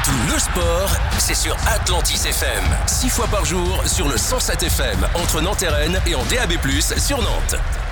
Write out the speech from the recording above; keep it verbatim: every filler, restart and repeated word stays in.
Tout le sport, c'est sur Atlantis F M. Six fois par jour sur le cent sept F M, entre Nantes et Rennes et en D A B plus, sur Nantes.